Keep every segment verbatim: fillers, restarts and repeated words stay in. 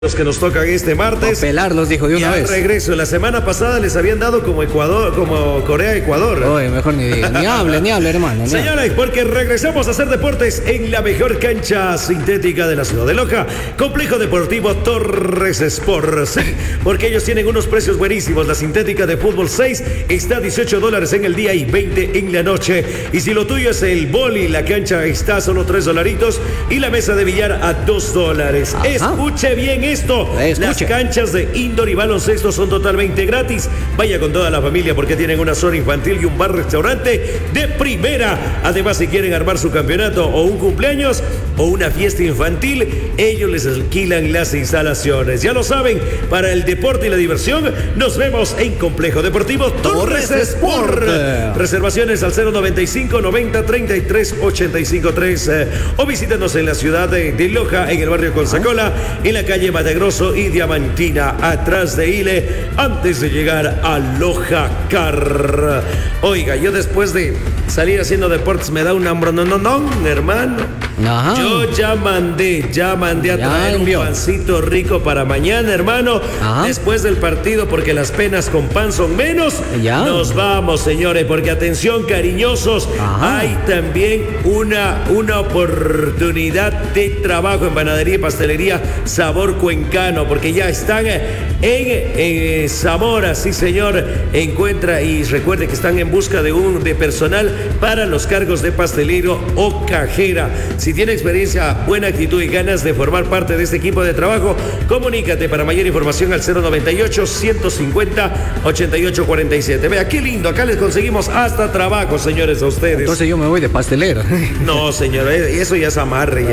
Los que nos tocan este martes. A pelarlos, dijo de una y vez. Regreso. La semana pasada les habían dado como Ecuador, como Corea-Ecuador. Oye, mejor ni diga. Ni hable, ni hable, hermano. Señores, porque regresamos a hacer deportes en la mejor cancha sintética de la ciudad de Loja. Complejo Deportivo Torres Sport. Sí, porque ellos tienen unos precios buenísimos. La sintética de fútbol seis está a dieciocho dólares en el día y veinte en la noche. Y si lo tuyo es el boli, la cancha está a solo tres dolaritos. Y la mesa de billar a dos dólares. Ajá. Escuche bien esto. Escuche. Las canchas de indoor y baloncesto son totalmente gratis. Vaya con toda la familia porque tienen una zona infantil y un bar-restaurante de primera. Además, si quieren armar su campeonato o un cumpleaños o una fiesta infantil, ellos les alquilan las instalaciones. Ya lo saben, para el deporte y la diversión, nos vemos en Complejo Deportivo Torres, Torres Sport. Sport. Reservaciones al cero noventa y cinco, noventa, treinta y tres, ochenta y cinco tres eh, o visítanos en la ciudad de, de Loja, en el barrio Consacola, en la calle Matagroso y Diamantina, atrás de Ile, antes de llegar a Loja Car. Oiga, yo después de salir haciendo deportes me da un hambre, no, no, no, hermano. Ajá. Yo ya mandé, ya mandé a ya traer envió. un pancito rico para mañana, hermano. Ajá. Después del partido, porque las penas con pan son menos. Ya. Nos vamos, señores, porque atención, cariñosos, Ajá. hay también una, una oportunidad de trabajo en panadería y pastelería Sabor Cuencano, porque ya están en, en Zamora, sí, señor. Encuentra y recuerde que están en busca de un de personal para los cargos de pastelero o cajera. Si tiene experiencia, buena actitud y ganas de formar parte de este equipo de trabajo, comunícate para mayor información al cero noventa y ocho, ciento cincuenta, ochenta y ocho cuarenta y siete. Vea, qué lindo, acá les conseguimos hasta trabajo, señores, a ustedes. Entonces yo me voy de pastelero. No, señor, eso ya es amarre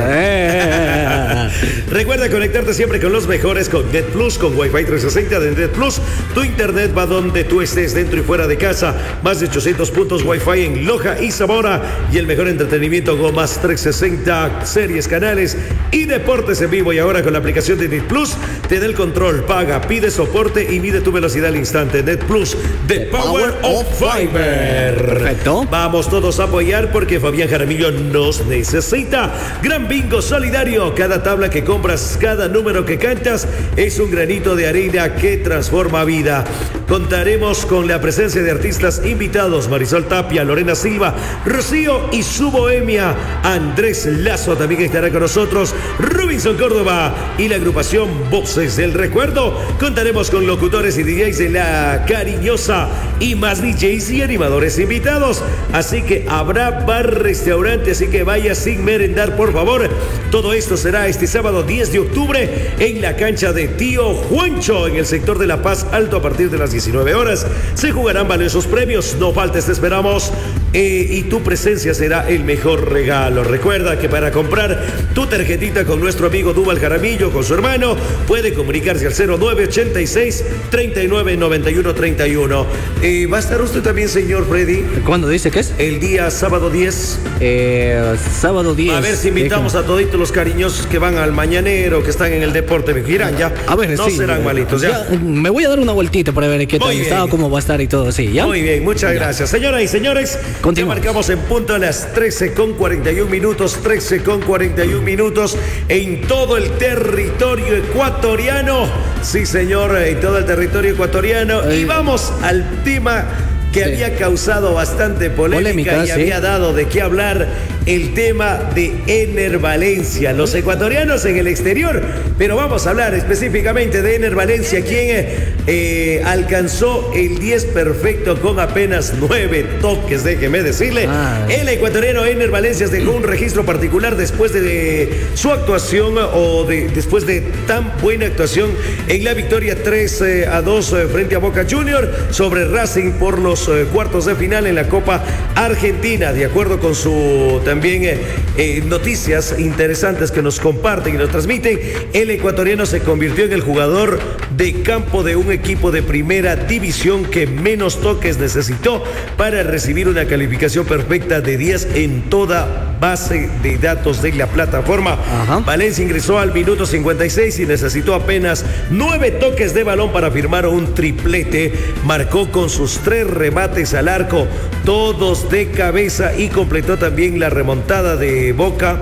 ya. Recuerda conectarte siempre con los mejores, con NetPlus, con Wi-Fi trescientos sesenta de NetPlus. Tu internet va donde tú estés, dentro y fuera de casa. Más de ochocientos puntos Wi-Fi en Loja y Zamora. Y el mejor entretenimiento, Gomas trescientos sesenta, series, canales y deportes en vivo. Y ahora con la aplicación de NetPlus, te da el control, paga, pide soporte y mide tu velocidad al instante. NetPlus, The, The Power, Power of Fiber. Perfecto. Vamos todos a apoyar porque Fabián Jaramillo nos necesita. Gran bingo solidario. Cada tabla que compras, cada número que cantas es un granito de arena que transforma vida. Contaremos con la presencia de artistas invitados: Marisol Tapia, Lorena Silva, Rocío y su bohemia. Andrés Lazo también estará con nosotros, Robinson Córdoba y la agrupación Voces del Recuerdo. Contaremos con locutores y D Js de La Cariñosa y más D Js y animadores invitados. Así que habrá bar, restaurante, así que vaya sin merendar, por favor. Todo esto será este sábado diez de octubre en la cancha de Tío Juancho, en el sector de La Paz Alto, a partir de las diecinueve horas. Se jugarán valiosos premios, no faltes, te esperamos. Eh, y tu presencia será el mejor regalo. Recuerda que para comprar tu tarjetita con nuestro amigo Duval Jaramillo, con su hermano, puede comunicarse al cero nueve ochenta y seis, treinta y nueve, noventa y uno, treinta y uno. Eh, ¿Va a estar usted también, señor Freddy? ¿Cuándo dice que es? El día sábado diez. Eh, sábado diez. A ver si invitamos Déjame. a toditos los cariñosos que van al mañanero, que están en el deporte. Me giran ya. A ver, no sí, serán malitos. Ya. Ya, me voy a dar una vueltita para ver qué tal está, cómo va a estar y todo así. ¿ya? Muy bien, muchas ya. gracias. Señoras y señores, ya marcamos en punto a las trece con cuarenta y un minutos, trece con cuarenta y un minutos en todo el territorio ecuatoriano. Sí, señor, en todo el territorio ecuatoriano. Ay. Y vamos al tema que sí. había causado bastante polémica, polémica y sí. había dado de qué hablar, el tema de Ener Valencia, los ecuatorianos en el exterior, pero vamos a hablar específicamente de Ener Valencia, quien eh, alcanzó el diez perfecto con apenas nueve toques, déjeme decirle. Ah. El ecuatoriano Ener Valencia dejó un registro particular después de, de su actuación o de, después de tan buena actuación en la victoria tres a dos eh, frente a Boca Junior sobre Racing por los eh, cuartos de final en la Copa Argentina. De acuerdo con su también eh, eh, noticias interesantes que nos comparten y nos transmiten, el ecuatoriano se convirtió en el jugador de campo de un equipo de primera división que menos toques necesitó para recibir una calificación perfecta de diez en toda base de datos de la plataforma. Ajá. Valencia ingresó al minuto cincuenta y seis y necesitó apenas nueve toques de balón para firmar un triplete. Marcó con sus tres remates al arco, todos de cabeza, y completó también la remontada de Boca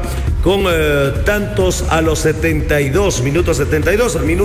con eh, tantos a los setenta y dos, minutos setenta y dos, al minuto